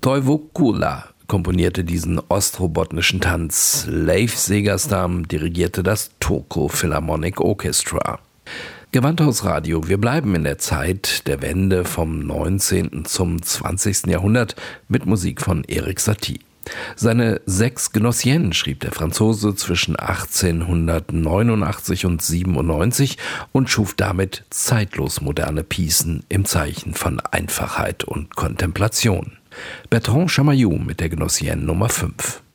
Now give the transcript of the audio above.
Koivu Kula komponierte diesen ostrobotnischen Tanz. Leif Segerstam dirigierte das Turku Philharmonic Orchestra. Gewandhausradio, wir bleiben in der Zeit der Wende vom 19. zum 20. Jahrhundert mit Musik von Erik Satie. Seine 6 Gnossiennes schrieb der Franzose zwischen 1889 und 97 und schuf damit zeitlos moderne Piecen im Zeichen von Einfachheit und Kontemplation. Bertrand Chamayou mit der Gnossienne Nummer 5.